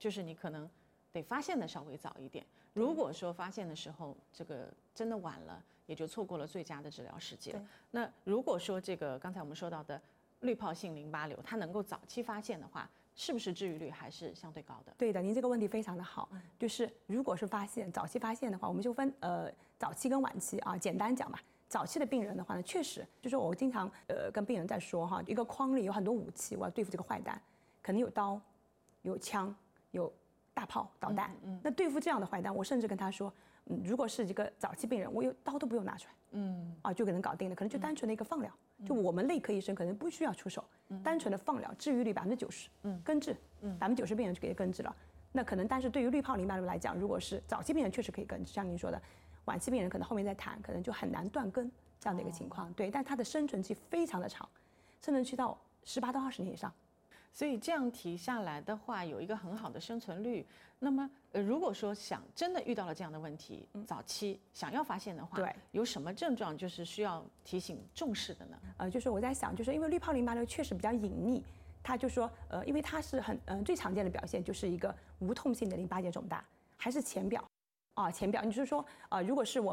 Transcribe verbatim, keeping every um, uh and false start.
就是你可能得发现的稍微早一点。如果说发现的时候这个真的晚了，也就错过了最佳的治疗时机了。那如果说这个刚才我们说到的滤泡性淋巴瘤，它能够早期发现的话，是不是治愈率还是相对高的？ 对的，您这个问题非常的好。就是如果是发现早期发现的话，我们就分呃早期跟晚期啊。简单讲吧，早期的病人的话呢，确实就是我经常呃跟病人在说哈，一个框里有很多武器，我要对付这个坏蛋，可能有刀、有枪、有大炮、导弹。嗯嗯、那对付这样的坏蛋，我甚至跟他说，嗯，如果是一个早期病人，我有刀都不用拿出来，嗯，啊就可能搞定了，可能就单纯的一个放疗。就我们内科医生可能不需要出手，单纯的放疗，治愈率百分之九十，根治，百分之九十病人就可以根治了。那可能，但是对于滤泡淋巴瘤来讲，如果是早期病人确实可以根治，像您说的，晚期病人可能后面再谈，可能就很难断根这样的一个情况。对，但它的生存期非常的长，生存期到十八到二十年以上。 所以这样提下来的话，有一个很好的生存率。那么，呃，如果说想真的遇到了这样的问题，早期想要发现的话， 对， 有什么症状就是需要提醒重视的呢？ 呃，就是我在想，就是因为滤泡淋巴瘤确实比较隐匿，它就说，呃，因为它是很，嗯、呃，最常见的表现就是一个无痛性的淋巴结肿大，还是浅表，啊，浅表，你就是说，啊、呃，如果是我